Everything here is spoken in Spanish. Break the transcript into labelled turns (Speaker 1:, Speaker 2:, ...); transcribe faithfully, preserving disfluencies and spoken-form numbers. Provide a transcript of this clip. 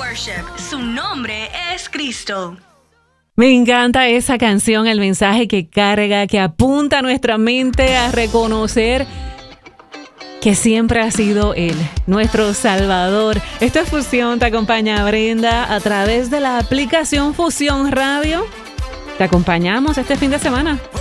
Speaker 1: worship. Su nombre es Cristo.
Speaker 2: Me encanta esa canción, el mensaje que carga, que apunta a nuestra mente a reconocer que siempre ha sido Él, nuestro Salvador. Esto es Fusión, te acompaña Brenda a través de la aplicación Fusión Radio. Te acompañamos este fin de semana.